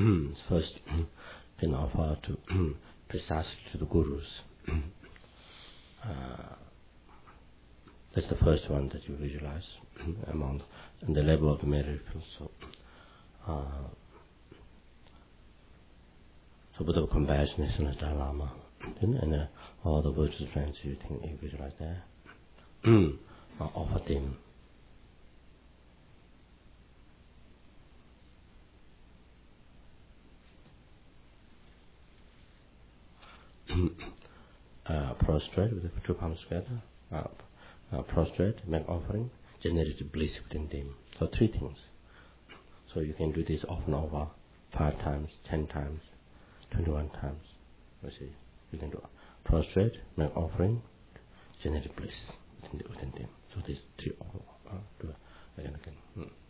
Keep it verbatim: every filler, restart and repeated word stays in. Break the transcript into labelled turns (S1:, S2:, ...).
S1: first can offer to precisely to the gurus. uh, that's the first one that you visualize among the, the level of the miracles. So, uh, so Buddha of compassion is in the Dalai Lama, and uh, all the virtuous friends you think you visualize there, uh, offer them. uh, prostrate with the two palms together, uh, uh, prostrate, make offering, generate bliss within them. So three things. So you can do this often over five times, ten times, twenty-one times. You see, you can do prostrate, make offering, generate bliss within, the, within them. So these three, uh, do again, again. Mm.